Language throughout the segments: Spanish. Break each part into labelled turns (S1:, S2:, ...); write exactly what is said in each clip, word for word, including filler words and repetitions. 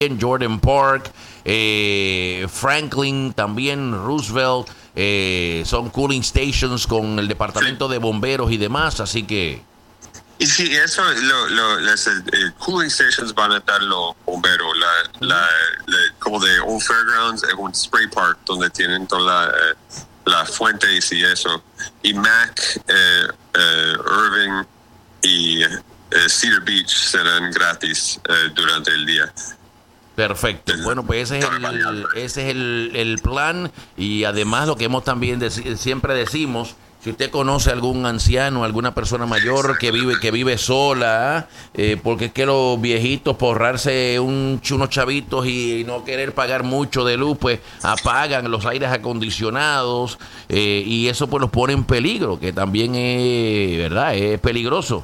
S1: Jordan Park, eh, Franklin, también Roosevelt, eh, son cooling stations con el departamento de bomberos y demás, así que...
S2: Y sí, eso, lo, lo, las eh, cooling stations van a estar los bomberos, la, la, la, como de Old Fairgrounds, es un spray park donde tienen todas las eh, la fuentes y eso. Y Mac, eh, eh, Irving y eh, Cedar Beach serán gratis eh, durante el día.
S1: Perfecto. Bueno, pues ese es el, ese es el, el plan, y además lo que hemos también dec- siempre decimos, si usted conoce a algún anciano, alguna persona mayor que vive que vive sola, eh, porque es que los viejitos por ahorrarse un, unos chavitos y no querer pagar mucho de luz, pues apagan los aires acondicionados, eh, y eso pues los pone en peligro, que también es, ¿verdad? Es peligroso.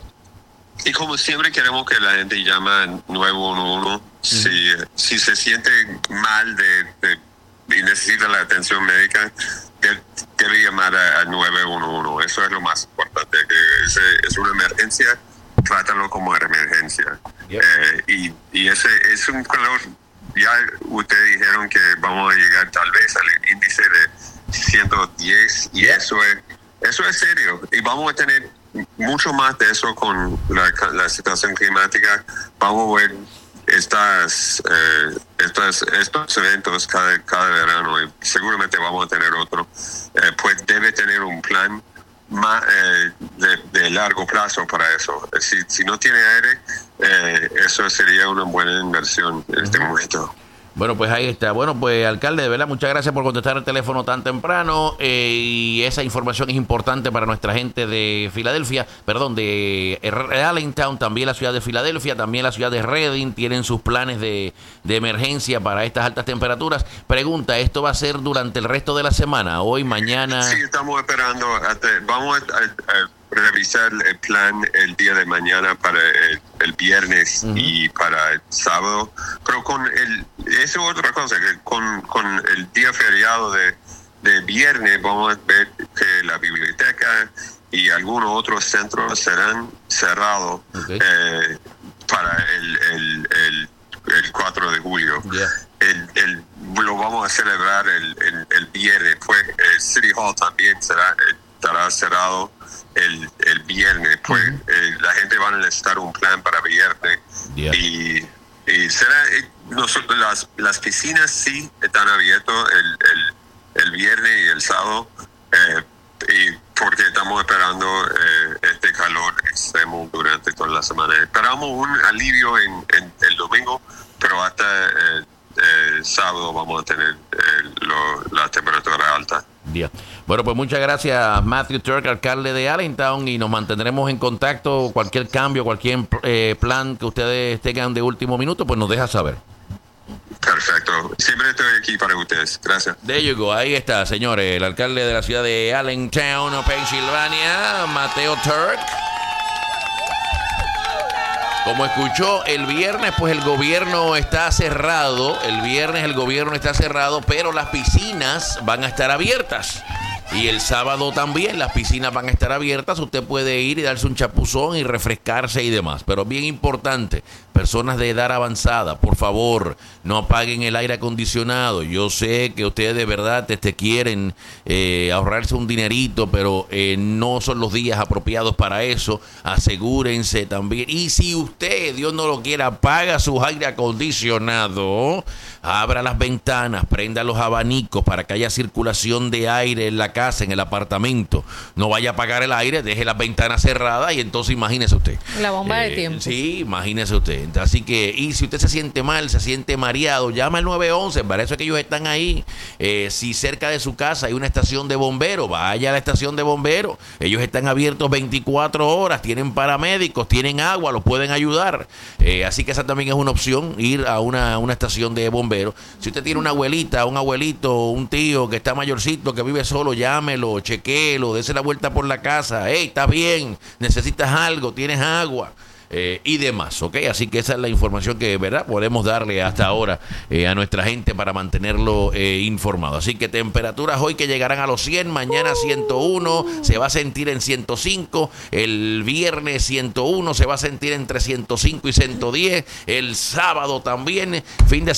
S2: Y como siempre queremos que la gente llame nueve uno uno si, si se siente mal de, de, y necesita la atención médica, de, debe llamar a, a nueve uno uno. Eso es lo más importante. Que es, es una emergencia, trátalo como emergencia. Yep. Eh, y, y ese es un calor, ya ustedes dijeron que vamos a llegar tal vez al índice de ciento diez, y yep. eso es eso es serio. Y vamos a tener mucho más de eso con la, la situación climática. Vamos a ver estas, eh, estas estos eventos cada, cada verano, y seguramente vamos a tener otro. Eh, pues debe tener un plan más, eh, de, de largo plazo para eso. Si, si no tiene aire, eh, eso sería una buena inversión en uh-huh. este momento.
S1: Bueno, pues ahí está. Bueno, pues alcalde, de verdad, muchas gracias por contestar el teléfono tan temprano, eh, y esa información es importante para nuestra gente de Filadelfia, perdón, de Allentown, también la ciudad de Filadelfia, también la ciudad de Reading, tienen sus planes de, de emergencia para estas altas temperaturas. Pregunta, ¿esto va a ser durante el resto de la semana, hoy, mañana?
S2: Sí, estamos esperando, hasta, vamos a, a, a revisar el plan el día de mañana para el, el viernes uh-huh. y para el sábado, pero con el eso es otra cosa, que con, con el día feriado de, de viernes vamos a ver que la biblioteca y algunos otros centros serán cerrados okay. eh, para el, el, el, el cuatro de julio. Yeah. El, el, lo vamos a celebrar el, el, el viernes, pues el City Hall también será, estará cerrado el, el viernes, pues uh-huh. eh, la gente va a necesitar un plan para viernes. Yeah. y Y será, nosotros, las, las piscinas sí están abiertas el, el, el viernes y el sábado, eh, y porque estamos esperando eh, este calor extremo durante toda la semana. Esperamos un alivio en, en el domingo, pero hasta el eh, sábado vamos a tener eh, lo, la temperatura alta.
S1: Yeah. Bueno, pues muchas gracias, Matthew Turk, alcalde de Allentown, y nos mantendremos en contacto. Cualquier cambio, cualquier eh, plan que ustedes tengan de último minuto, pues nos deja saber.
S2: Perfecto. Siempre estoy aquí para ustedes. Gracias.
S1: There you go. Ahí está, señores, el alcalde de la ciudad de Allentown, Pensilvania, Matthew Turk. Como escuchó, el viernes pues el gobierno está cerrado, el viernes el gobierno está cerrado, pero las piscinas van a estar abiertas. Y el sábado también las piscinas van a estar abiertas, usted puede ir y darse un chapuzón y refrescarse y demás. Pero bien importante, personas de edad avanzada, por favor, no apaguen el aire acondicionado. Yo sé que ustedes de verdad te, te quieren eh, ahorrarse un dinerito, pero eh, no son los días apropiados para eso. Asegúrense también. Y si usted, Dios no lo quiera, apaga su aire acondicionado, abra las ventanas, prenda los abanicos para que haya circulación de aire en la casa, en el apartamento. No vaya a apagar el aire, deje las ventanas cerradas y entonces imagínese usted.
S3: La bomba
S1: eh,
S3: de tiempo.
S1: Sí, imagínese usted. Así que, y si usted se siente mal, se siente mareado, llama al nueve once, para eso es que ellos están ahí. Eh, si cerca de su casa hay una estación de bomberos, vaya a la estación de bomberos. Ellos están abiertos veinticuatro horas, tienen paramédicos, tienen agua, los pueden ayudar. Eh, así que esa también es una opción, ir a una, una estación de bomberos. Si usted tiene una abuelita, un abuelito, un tío que está mayorcito, que vive solo, llámelo, chequéelo, dése la vuelta por la casa. Hey, ¿estás bien? ¿Necesitas algo? ¿Tienes agua? eh, y demás, ¿ok? Así que esa es la información que, ¿verdad?, podemos darle hasta ahora eh, a nuestra gente para mantenerlo eh, informado. Así que temperaturas hoy que llegarán a los cien, mañana ciento uno, se va a sentir en ciento cinco, el viernes ciento uno, se va a sentir entre ciento cinco y ciento diez, el sábado también, fin de